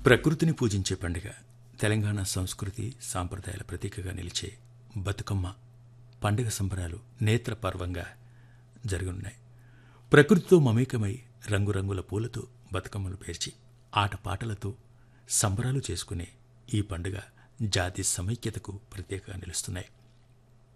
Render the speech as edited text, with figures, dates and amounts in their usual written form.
ప్రకృతిని పూజించే పండుగ తెలంగాణ సంస్కృతి సాంప్రదాయాల ప్రతీకగా నిలిచే బతుకమ్మ పండుగ సంబరాలు నేత్రపర్వంగా జరగనున్నాయి. ప్రకృతితో మమేకమై రంగురంగుల పూలతో బతుకమ్మలు పేర్చి ఆటపాటలతో సంబరాలు చేసుకునే ఈ పండుగ జాతి సమైక్యతకు ప్రత్యేకంగా నిలుస్తున్నాయి.